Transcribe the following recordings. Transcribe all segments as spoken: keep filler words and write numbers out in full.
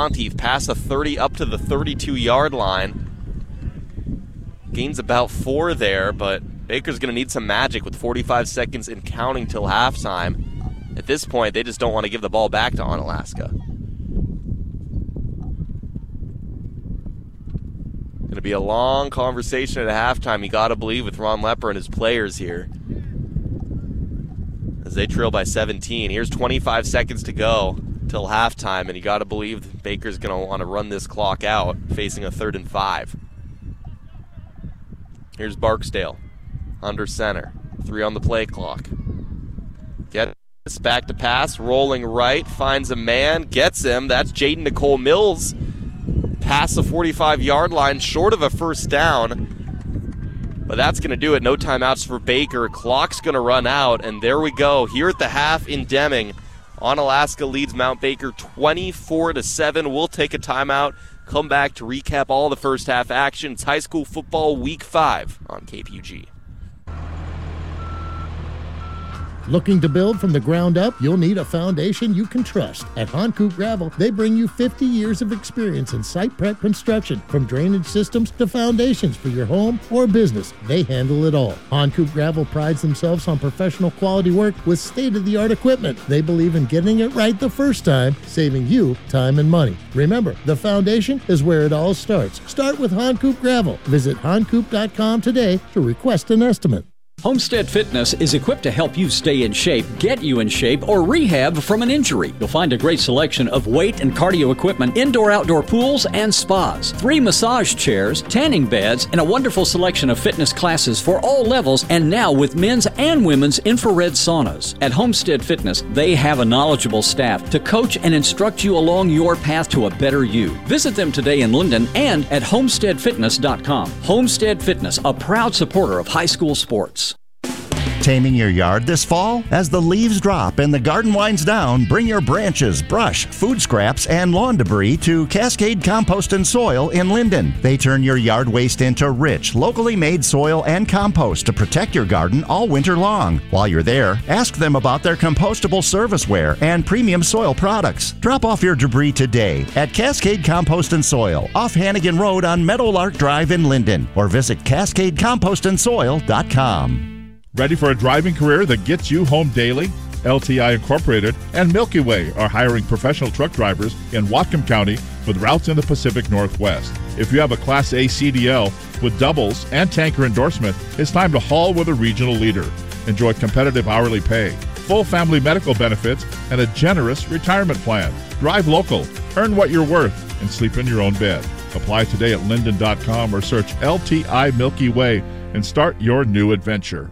Monteith past the thirty up to the thirty-two-yard line. Gains about four there, but Baker's going to need some magic with forty-five seconds and counting till halftime. At this point, they just don't want to give the ball back to Onalaska. Going to be a long conversation at halftime, you got to believe, with Ron Lepper and his players here, as they trail by seventeen. Here's twenty-five seconds to go till halftime, and you got to believe Baker's going to want to run this clock out, facing a third and five. Here's Barksdale under center, three on the play clock. Gets back to pass, rolling right, finds a man, gets him. That's Jaden Nicole Mills. Past the forty-five-yard line, short of a first down. But that's going to do it. No timeouts for Baker. Clock's going to run out, and there we go. Here at the half in Deming, Onalaska leads Mount Baker twenty-four to seven. We'll take a timeout, come back to recap all the first half action. It's high school football week five on K P U G. Looking to build from the ground up? You'll need a foundation you can trust. At Honcoop Gravel, they bring you fifty years of experience in site prep construction, from drainage systems to foundations for your home or business. They handle it all. Honcoop Gravel prides themselves on professional quality work with state-of-the-art equipment. They believe in getting it right the first time, saving you time and money. Remember, the foundation is where it all starts. Start with Honcoop Gravel. Visit honcoop dot com today to request an estimate. Homestead Fitness is equipped to help you stay in shape, get you in shape, or rehab from an injury. You'll find a great selection of weight and cardio equipment, indoor-outdoor pools, and spas. Three massage chairs, tanning beds, and a wonderful selection of fitness classes for all levels, and now with men's and women's infrared saunas. At Homestead Fitness, they have a knowledgeable staff to coach and instruct you along your path to a better you. Visit them today in Linden and at homestead fitness dot com. Homestead Fitness, a proud supporter of high school sports. Taming your yard this fall? As the leaves drop and the garden winds down, bring your branches, brush, food scraps, and lawn debris to Cascade Compost and Soil in Linden. They turn your yard waste into rich, locally made soil and compost to protect your garden all winter long. While you're there, ask them about their compostable serviceware and premium soil products. Drop off your debris today at Cascade Compost and Soil, off Hannigan Road on Meadowlark Drive in Linden, or visit cascade compost and soil dot com. Ready for a driving career that gets you home daily? L T I Incorporated and Milky Way are hiring professional truck drivers in Whatcom County with routes in the Pacific Northwest. If you have a Class A C D L with doubles and tanker endorsement, it's time to haul with a regional leader. Enjoy competitive hourly pay, full family medical benefits, and a generous retirement plan. Drive local, earn what you're worth, and sleep in your own bed. Apply today at linden dot com or search L T I Milky Way and start your new adventure.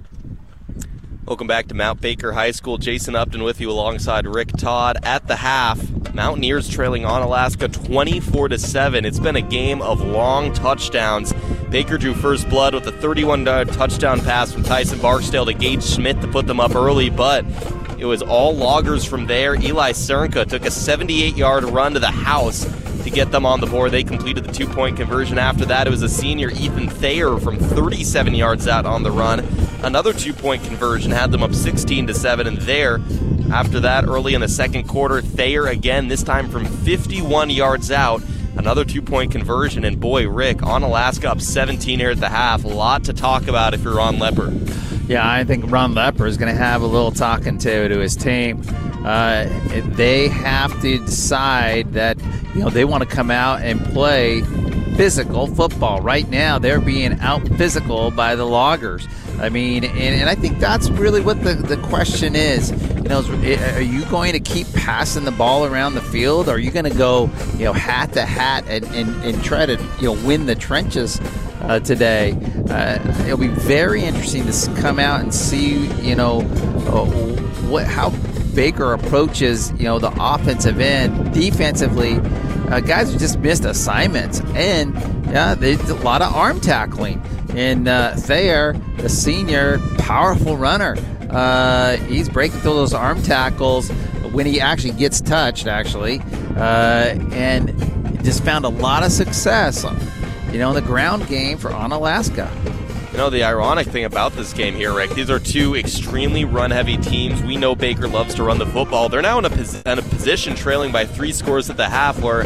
Welcome back to Mount Baker High School. Jason Upton with you alongside Rick Todd. At the half, Mountaineers trailing Onalaska twenty-four to seven. It's been a game of long touchdowns. Baker drew first blood with a thirty-one-yard touchdown pass from Tyson Barksdale to Gage Schmidt to put them up early, but it was all loggers from there. Eli Cernka took a seventy-eight-yard run to the house to get them on the board. They completed the two-point conversion. After that, it was a senior, Ethan Thayer, from thirty-seven yards out on the run. Another two-point conversion had them up sixteen to seven, and there, after that, early in the second quarter, Thayer again, this time from fifty-one yards out. Another two-point conversion, and boy, Rick, Onalaska up seventeen here at the half. A lot to talk about if you're Ron Lepper. Yeah, I think Ron Lepper is going to have a little talking to to his team. Uh, they have to decide that, you know, they want to come out and play physical football. Right now, they're being out physical by the Loggers. I mean, and, and I think that's really what the, the question is. You know, are you going to keep passing the ball around the field? Or are you going to go, you know, hat to hat and, and, and try to, you know, win the trenches uh, today? Uh, it'll be very interesting to come out and see, you know, uh, what how Baker approaches, you know, the offensive end. Defensively, uh, guys have just missed assignments, and yeah, there's a lot of arm tackling. And uh, Thayer, the senior, powerful runner, uh, he's breaking through those arm tackles when he actually gets touched, actually, uh, and just found a lot of success, you know, in the ground game for Onalaska. You know, the ironic thing about this game here, Rick, these are two extremely run-heavy teams. We know Baker loves to run the football. They're now in a, pos- in a position trailing by three scores at the half where